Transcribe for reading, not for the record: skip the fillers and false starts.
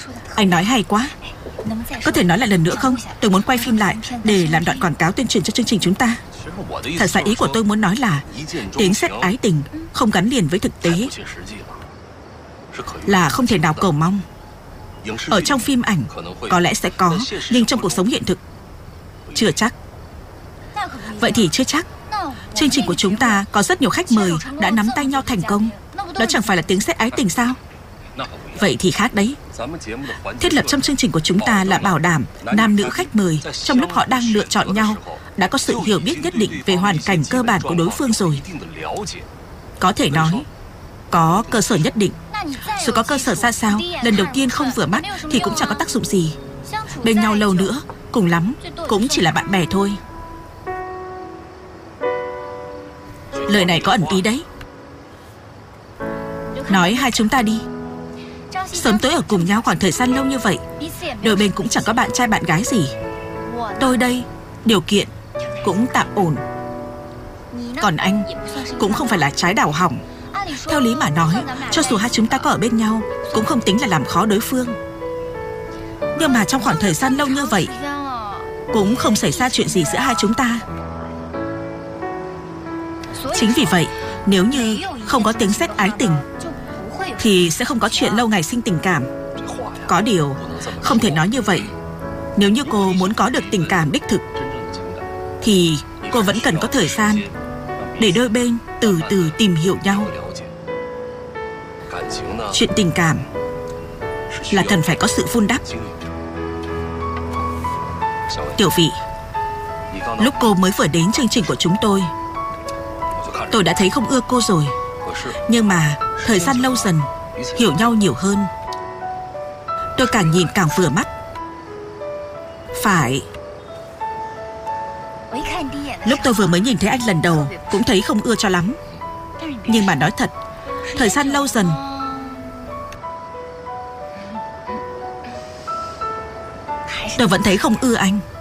Anh nói hay quá. Có thể nói lại lần nữa không? Tôi muốn quay phim lại để làm đoạn quảng cáo tuyên truyền cho chương trình chúng ta. Thật ra ý của tôi muốn nói là tiếng sét ái tình không gắn liền với thực tế, là không thể nào cầu mong. Ở trong phim ảnh có lẽ sẽ có, nhưng trong cuộc sống hiện thực chưa chắc. Vậy thì chưa chắc. Chương trình của chúng ta có rất nhiều khách mời đã nắm tay nhau thành công. Đó chẳng phải là tiếng sét ái tình sao? Vậy thì khác đấy. Thiết lập trong chương trình của chúng ta là bảo đảm nam nữ khách mời trong lúc họ đang lựa chọn nhau đã có sự hiểu biết nhất định về hoàn cảnh cơ bản của đối phương rồi. Có thể nói có cơ sở nhất định. Rồi có cơ sở ra sao, lần đầu tiên không vừa mắt thì cũng chẳng có tác dụng gì. Bên nhau lâu nữa, cùng lắm cũng chỉ là bạn bè thôi. Lời này có ẩn ý đấy. Nói hai chúng ta đi. Sớm tối ở cùng nhau khoảng thời gian lâu như vậy, đôi bên cũng chẳng có bạn trai bạn gái gì. Tôi đây, điều kiện cũng tạm ổn. Còn anh cũng không phải là trái đào hỏng. Theo lý mà nói, cho dù hai chúng ta có ở bên nhau cũng không tính là làm khó đối phương. Nhưng mà trong khoảng thời gian lâu như vậy cũng không xảy ra chuyện gì giữa hai chúng ta. Chính vì vậy, nếu như không có tiếng sét ái tình thì sẽ không có chuyện lâu ngày sinh tình cảm. Có điều không thể nói như vậy. Nếu như cô muốn có được tình cảm đích thực thì cô vẫn cần có thời gian để đôi bên từ từ tìm hiểu nhau. Chuyện tình cảm là cần phải có sự vun đắp. Tiểu Vị, lúc cô mới vừa đến chương trình của chúng tôi đã thấy không ưa cô rồi. Nhưng mà thời gian lâu dần, hiểu nhau nhiều hơn, tôi càng nhìn càng vừa mắt. Phải. Lúc tôi vừa mới nhìn thấy anh lần đầu cũng thấy không ưa cho lắm. Nhưng mà nói thật, thời gian lâu dần tôi vẫn thấy không ưa anh.